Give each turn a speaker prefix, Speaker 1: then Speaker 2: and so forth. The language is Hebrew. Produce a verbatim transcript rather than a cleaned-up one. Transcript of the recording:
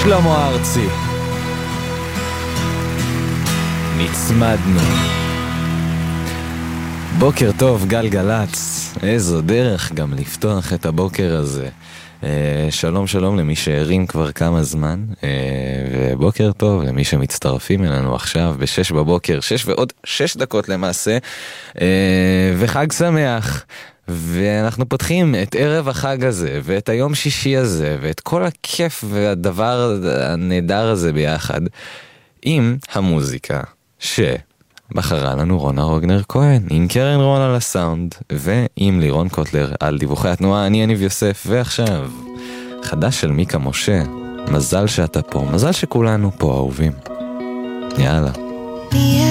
Speaker 1: שלמה ארצי. נצמדנו. בוקר טוב, גלגלץ. איזו דרך גם לפתוח את הבוקר הזה. שלום שלום למי שהרים כבר כמה זמן, ובוקר טוב למי שמצטרפים אלינו עכשיו בשש בבוקר, שש ועוד שש דקות למעשה, וחג שמח. ואנחנו פותחים את ערב החג הזה ואת היום שישי הזה ואת כל הכיף והדבר הנהדר הזה ביחד עם המוזיקה שבחרה לנו רונה רוגנר כהן, עם קרן רון על הסאונד ועם לירון קוטלר על דיווחי התנועה. אני יניב יוסף, ועכשיו חדש של מיקה משה, מזל שאתה פה, מזל שכולנו פה אהובים. יאללה.